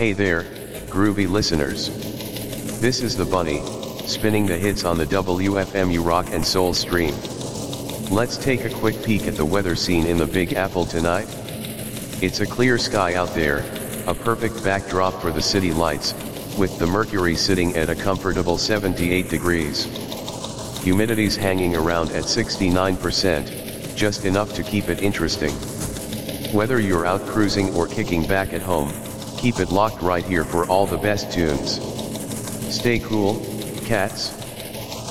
Hey there, groovy listeners. This is the Bunny, spinning the hits on the WFMU Rock and Soul stream. Let's take a quick peek at the weather scene in the Big Apple tonight. It's a clear sky out there, a perfect backdrop for the city lights, with the mercury sitting at a comfortable 78 degrees. Humidity's hanging around at 69%, just enough to keep it interesting. Whether you're out cruising or kicking back at home, keep it locked right here for all the best tunes. Stay cool, cats.